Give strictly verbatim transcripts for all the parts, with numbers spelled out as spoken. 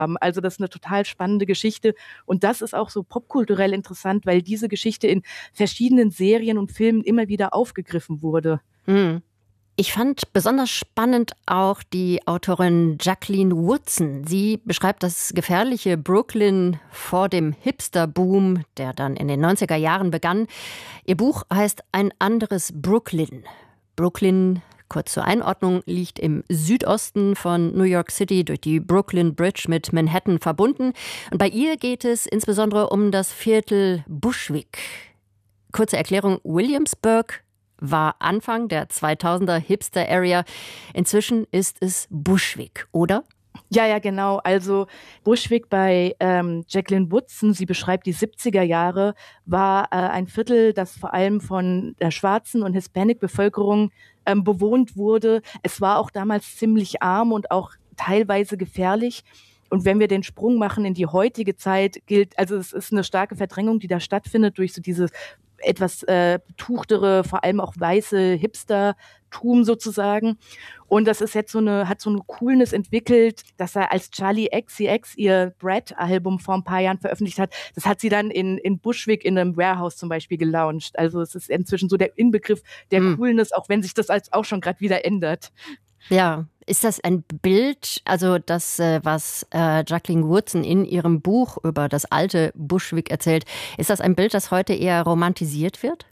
haben. Also das ist eine total spannende Geschichte. Und das ist auch so popkulturell interessant, weil diese Geschichte in verschiedenen Serien und Filmen immer wieder aufgegriffen wurde. Hm. Ich fand besonders spannend auch die Autorin Jacqueline Woodson. Sie beschreibt das gefährliche Brooklyn vor dem Hipster-Boom, der dann in den neunziger Jahren begann. Ihr Buch heißt Ein anderes Brooklyn. Brooklyn, kurz zur Einordnung, liegt im Südosten von New York City, durch die Brooklyn Bridge mit Manhattan verbunden. Und bei ihr geht es insbesondere um das Viertel Bushwick. Kurze Erklärung: Williamsburg war Anfang der zweitausender Hipster-Area. Inzwischen ist es Bushwick, oder? Ja, ja, genau. Also Bushwick bei ähm, Jacqueline Woodson, sie beschreibt die siebziger Jahre, war äh, ein Viertel, das vor allem von der schwarzen und Hispanic-Bevölkerung ähm, bewohnt wurde. Es war auch damals ziemlich arm und auch teilweise gefährlich. Und wenn wir den Sprung machen in die heutige Zeit, gilt, also es ist eine starke Verdrängung, die da stattfindet durch so dieses etwas äh, betuchtere, vor allem auch weiße Hipstertum sozusagen. Und das ist jetzt so eine, hat so eine Coolness entwickelt, dass er als Charlie X C X ihr Brad-Album vor ein paar Jahren veröffentlicht hat. Das hat sie dann in, in Bushwick in einem Warehouse zum Beispiel gelauncht. Also es ist inzwischen so der Inbegriff der hm. Coolness, auch wenn sich das als auch schon gerade wieder ändert. Ja, ist das ein Bild, also das, was äh, Jacqueline Woodson in ihrem Buch über das alte Bushwick erzählt, ist das ein Bild, das heute eher romantisiert wird?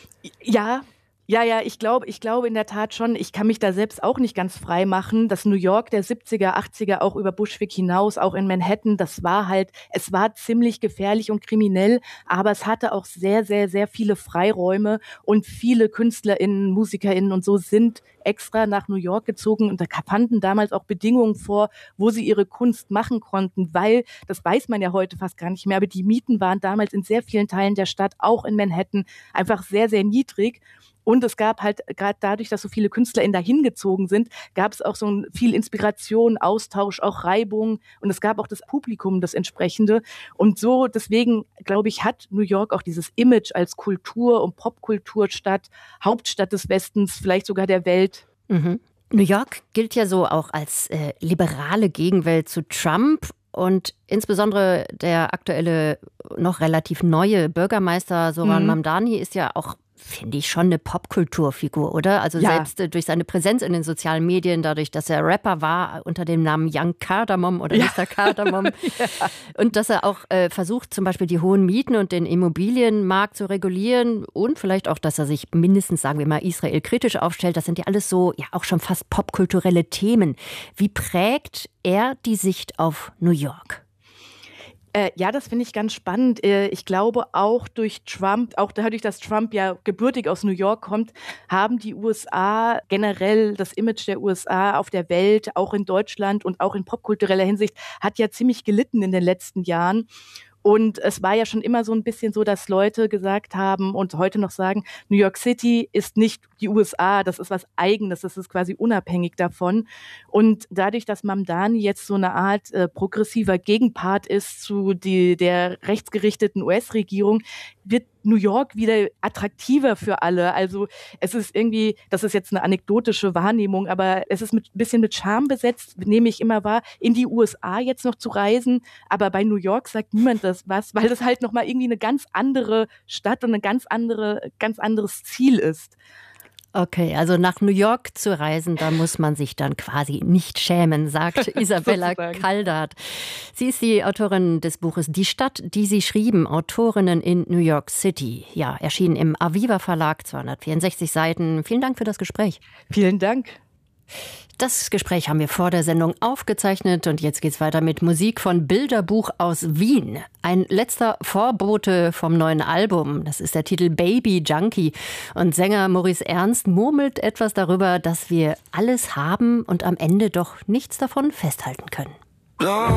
Ja, ja, ja, ich glaube, ich glaube in der Tat schon. Ich kann mich da selbst auch nicht ganz frei machen. Das New York der siebziger, achtziger, auch über Bushwick hinaus, auch in Manhattan, das war halt, es war ziemlich gefährlich und kriminell, aber es hatte auch sehr, sehr, sehr viele Freiräume und viele KünstlerInnen, MusikerInnen und so sind extra nach New York gezogen und da fanden damals auch Bedingungen vor, wo sie ihre Kunst machen konnten, weil, das weiß man ja heute fast gar nicht mehr, aber die Mieten waren damals in sehr vielen Teilen der Stadt, auch in Manhattan, einfach sehr, sehr niedrig. Und es gab halt, gerade dadurch, dass so viele KünstlerInnen dahin gezogen sind, gab es auch so viel Inspiration, Austausch, auch Reibung. Und es gab auch das Publikum, das entsprechende. Und so, deswegen, glaube ich, hat New York auch dieses Image als Kultur- und Popkulturstadt, Hauptstadt des Westens, vielleicht sogar der Welt. Mhm. New York gilt ja so auch als äh, liberale Gegenwelt zu Trump. Und insbesondere der aktuelle, noch relativ neue Bürgermeister Zoran mhm. Mamdani ist ja auch, finde ich, schon eine Popkulturfigur, oder? Also ja. selbst äh, durch seine Präsenz in den sozialen Medien, dadurch, dass er Rapper war unter dem Namen Young Cardamom oder ja. Mister Cardamom. ja. Und dass er auch äh, versucht, zum Beispiel die hohen Mieten und den Immobilienmarkt zu regulieren und vielleicht auch, dass er sich mindestens, sagen wir mal, israelkritisch aufstellt. Das sind ja alles so, ja auch schon fast popkulturelle Themen. Wie prägt er die Sicht auf New York? Äh, ja, das finde ich ganz spannend. Äh, ich glaube, auch durch Trump, auch dadurch, dass Trump ja gebürtig aus New York kommt, haben die U S A generell das Image der U S A auf der Welt, auch in Deutschland und auch in popkultureller Hinsicht, hat ja ziemlich gelitten in den letzten Jahren. Und es war ja schon immer so ein bisschen so, dass Leute gesagt haben und heute noch sagen, New York City ist nicht die U S A, das ist was Eigenes, das ist quasi unabhängig davon. Und dadurch, dass Mamdani jetzt so eine Art äh, progressiver Gegenpart ist zu die, der rechtsgerichteten U S-Regierung, wird New York wieder attraktiver für alle. Also es ist irgendwie, das ist jetzt eine anekdotische Wahrnehmung, aber es ist mit ein bisschen mit Charme besetzt, nehme ich immer wahr, in die U S A jetzt noch zu reisen. Aber bei New York sagt niemand das was, weil das halt nochmal irgendwie eine ganz andere Stadt und ein ganz andere, ganz anderes Ziel ist. Okay, also nach New York zu reisen, da muss man sich dann quasi nicht schämen, sagt Isabella Caldath. Sie ist die Autorin des Buches Die Stadt, die Sie schrieben, Autorinnen in New York City. Ja, erschienen im Aviva Verlag, zweihundertvierundsechzig Seiten. Vielen Dank für das Gespräch. Vielen Dank. Das Gespräch haben wir vor der Sendung aufgezeichnet und jetzt geht's weiter mit Musik von Bilderbuch aus Wien. Ein letzter Vorbote vom neuen Album. Das ist der Titel Baby Junkie. Und Sänger Maurice Ernst murmelt etwas darüber, dass wir alles haben und am Ende doch nichts davon festhalten können.